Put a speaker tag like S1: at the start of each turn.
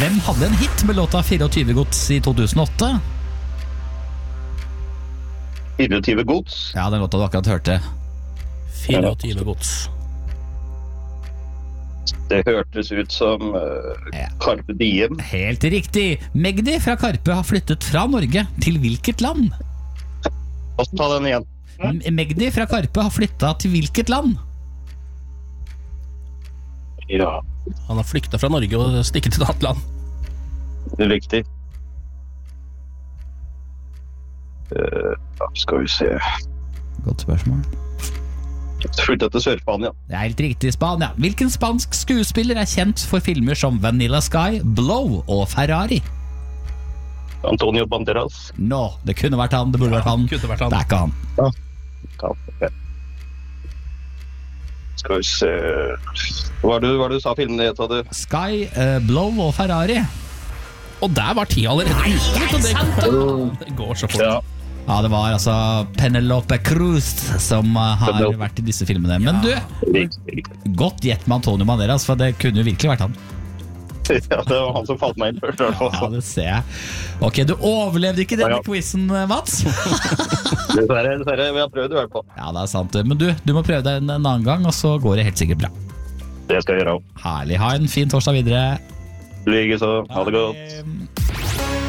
S1: Hvem hadde en hit med låta 24 gods i 2008?
S2: 24 gods.
S1: Ja, den låta du akkurat hørte.
S3: 24 gods.
S2: Det hørtes ut som Carpe Diem.
S1: Helt riktig. Magdi fra Karpe har flyttet fra Norge til hvilket land?
S2: Ta den igjen.
S1: Magdi fra Karpe har flyttet til hvilket land?
S2: Ja,
S3: Han har flyktet fra Norge og stikket til et annet land.
S2: det er riktig. Skal vi se.
S1: Godt spørsmål.
S2: Flyttet til Sør-Spania.
S1: Det er helt riktig, Spania. Hvilken spansk skuespiller er kjent for filmer som Vanilla Sky, Blow og Ferrari?
S2: Antonio Banderas.
S1: Nå, det kunne vært han, det burde vært han.
S3: Kunne vært han.
S1: Det er ikke han.
S2: Ja. Skal vi se. Hva var det du sa filmen het, hadde?
S1: Sky, Blow og Ferrari.
S3: Og der var tida allerede ute. Det går så fort.
S2: Ja.
S1: Ja, det var altså Penelope Cruz som har vært i disse filmene. Men du,
S2: Riktig.
S1: godt gjett med Antonio Banderas, for det kunne jo virkelig vært han.
S2: Ja, det var han som falt meg inn først.
S1: Ja, det ser jeg. Ok, du overlevde ikke denne quizen, Mats.
S2: Dessverre, vi har prøvd i hvert fall.
S1: Ja, det er sant. Men du må prøve deg en annen gang, og så går det helt sikkert bra.
S2: Det skal jeg gjøre.
S1: Herlig, ha en fin torsdag videre.
S2: Like så, ha det godt.